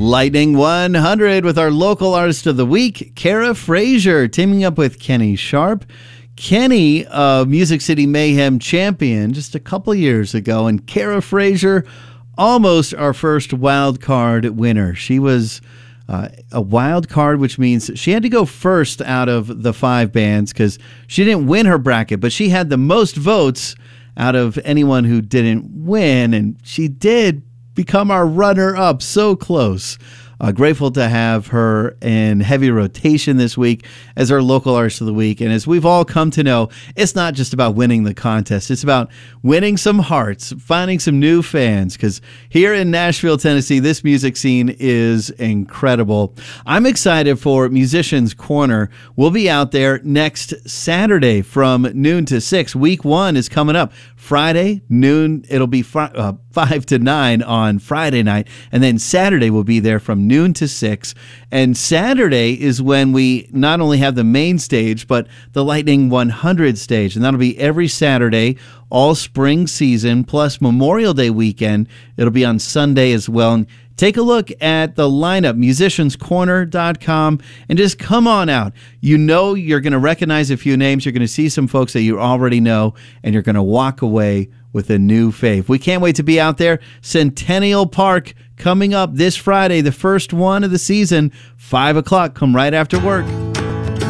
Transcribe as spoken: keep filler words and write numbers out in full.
Lightning one hundred with our local artist of the week, Kara Frazier, teaming up with Kenny Sharp. Kenny, uh, Music City Mayhem champion just a couple years ago, and Kara Frazier, almost our first wild card winner. She was uh, a wild card, which means she had to go first out of the five bands because she didn't win her bracket, but she had the most votes out of anyone who didn't win, and she did become our runner-up. So close. Uh, grateful to have her in heavy rotation this week as our local artist of the week. And as we've all come to know, it's not just about winning the contest. It's about winning some hearts, finding some new fans, because here in Nashville, Tennessee, this music scene is incredible. I'm excited for Musicians Corner. We'll be out there next Saturday from noon to six. Week one is coming up. Friday, noon, it'll be fr- uh, five to nine on Friday night. And then Saturday, we'll be there from noon to six. And Saturday is when we not only have the main stage, but the Lightning one hundred stage. And that'll be every Saturday, all spring season, plus Memorial Day weekend. It'll be on Sunday as well. And take a look at the lineup, musicians corner dot com, and just come on out. You know you're going to recognize a few names. You're going to see some folks that you already know, and you're going to walk away with a new fave. We can't wait to be out there. Centennial Park coming up this Friday, the first one of the season, five o'clock. Come right after work.